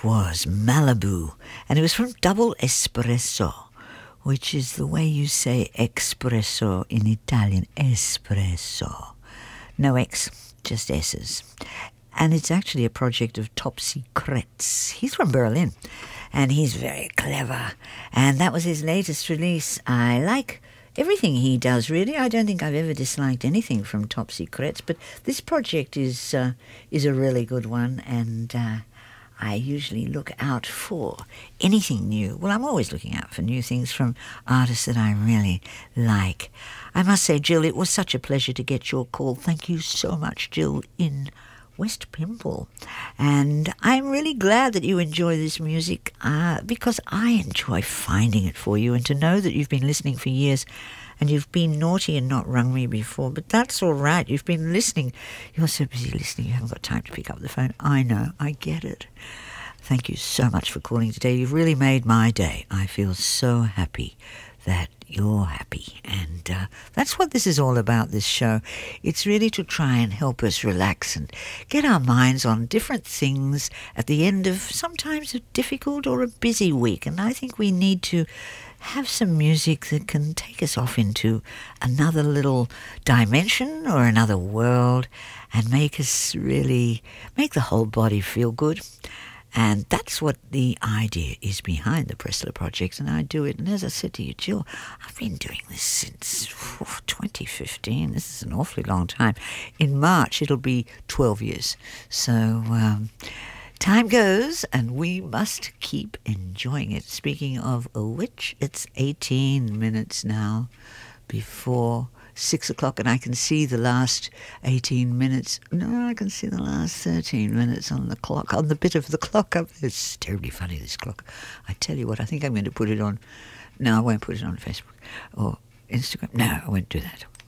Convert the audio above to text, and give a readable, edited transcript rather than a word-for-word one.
That was Malibu, and it was from Double Espresso, which is the way you say espresso in Italian, espresso. No X, just S's. And it's actually a project of Top Secrets. He's from Berlin, and he's very clever. And that was his latest release. I like everything he does, really. I don't think I've ever disliked anything from Top Secrets, but this project is a really good one, and I usually look out for anything new. Well, I'm always looking out for new things from artists that I really like. I must say, Jill, it was such a pleasure to get your call. Thank you so much, Jill, in West Pymble. And I'm really glad that you enjoy this music because I enjoy finding it for you, and to know that you've been listening for years and you've been naughty and not rung me before, but that's all right. You've been listening. You're so busy listening, you haven't got time to pick up the phone. I know, I get it. Thank you so much for calling today. You've really made my day. I feel so happy that you're happy, and that's what this is all about, this show. It's really to try and help us relax and get our minds on different things at the end of sometimes a difficult or a busy week, and I think we need to have some music that can take us off into another little dimension or another world and make us really make the whole body feel good. And that's what the idea is behind the Pressler Project, and I do it. And as I said to you, Jill, I've been doing this since 2015. This is an awfully long time. In March, it'll be 12 years. So time goes, and we must keep enjoying it. Speaking of which, it's 18 minutes now before 6 o'clock, and I can see the last 18 minutes. No, I can see the last 13 minutes on the clock, on the bit of the clock up. It's terribly funny, this clock. I tell you what, I think I'm going to put it on. No, I won't put it on Facebook or Instagram. No, I won't do that.